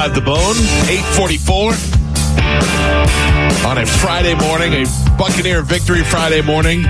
105 The Bone, 8:44 on a Friday morning, a Buccaneer victory Friday morning,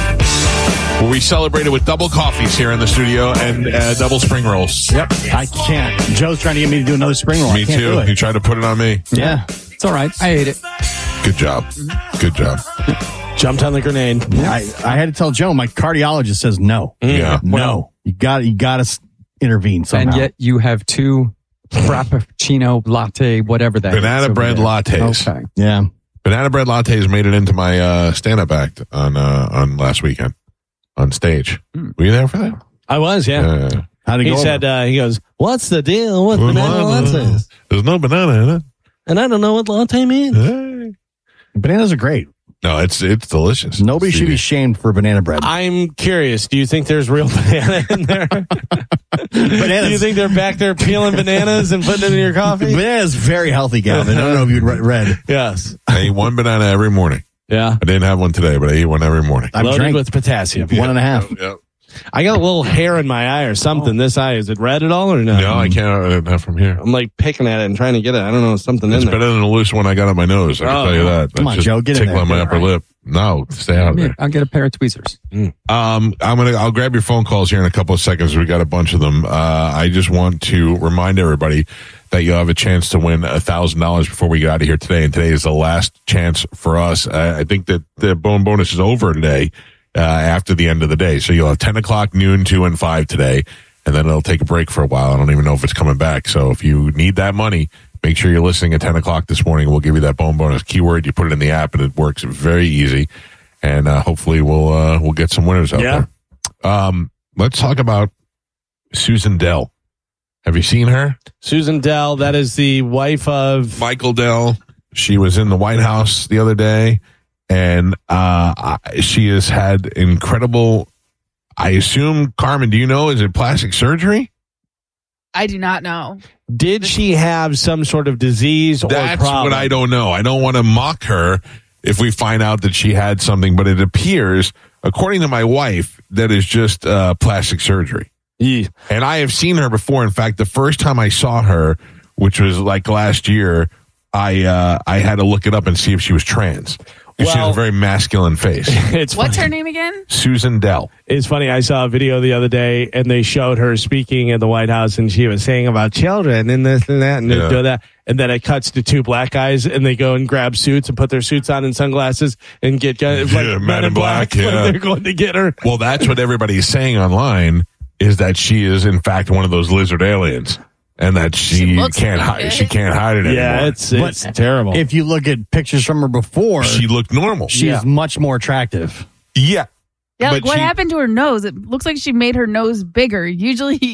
where we celebrated with double coffees here in the studio and double spring rolls. Yep. I can't. Joe's trying to get me to do another spring roll. Me I can't too. do it. You tried to put it on me. Yeah. It's all right. I ate it. Good job. Good job. Jumped on the grenade. Yeah, I had to tell Joe, my cardiologist says no. Yeah. No. You got to intervene somehow. And yet you have two Frappuccino latte, whatever that Banana is. bread lattes. Okay. Yeah. Banana bread lattes made it into my stand-up act on last weekend on stage. Were you there for that? I was, yeah. How'd it He go said, he goes, what's the deal with banana lattes? There's no banana in it. And I don't know what latte means. Hey. Bananas are great. No, it's delicious. Nobody should be shamed for banana bread. I'm curious. Do you think there's real banana in there? Bananas. Do you think they're back there peeling bananas and putting it in your coffee? Banana's very healthy, Galvin. I don't know if you'd read. Yes. I eat one banana every morning. Yeah. I didn't have one today, but I eat one every morning. I've Loaded drank with potassium. 1.5. Yep. I got a little hair in my eye or something. This eye, is it red at all or no? No, I can't. Not from here. I'm like picking at it and trying to get it. I don't know, something It's in there. better than the loose one I got on my nose. I can tell you that. Come on, That's Joe, just get in there. tickling my upper lip. No, stay out of there. I'll get a pair of tweezers. I'll grab your phone calls here in a couple of seconds. We got a bunch of them. I just want to remind everybody that you'll have a chance to win $1,000 before we get out of here today. And today is the last chance for us. I think that the Bone Bonus is over today, after the end of the day. So you'll have 10 o'clock, noon, 2, and 5 today. And then it'll take a break for a while. I don't even know if it's coming back. So if you need that money, make sure you're listening at 10 o'clock this morning. We'll give you that Bone Bonus keyword. You put it in the app, and it works very easy. And hopefully we'll get some winners out there. Let's talk about Susan Dell. Have you seen her? Susan Dell, that is the wife of Michael Dell. She was in the White House the other day, and she has had incredible, I assume, Carmen, do you know, is it plastic surgery? I do not know. Did she have some sort of disease or That's problem? what I don't know. I don't want to mock her if we find out that she had something, but it appears, according to my wife, that is just plastic surgery. Yeah. And I have seen her before. In fact, the first time I saw her, which was like last year, I had to look it up and see if she was trans. She has a very masculine face. What's her name again? Susan Dell. It's funny. I saw a video the other day, and they showed her speaking at the White House, and she was saying about children and this and that and do that. And then it cuts to two black guys, and they go and grab suits and put their suits on and sunglasses and get like Men in Black. Yeah. They're going to get her. Well, that's what everybody is saying online, is that she is in fact one of those lizard aliens, and that she can't hide. She can't hide it anymore. Yeah, it's terrible. If you look at pictures from her before, she looked normal. She is much more attractive. Yeah. Yeah, like what happened to her nose? It looks like she made her nose bigger. Usually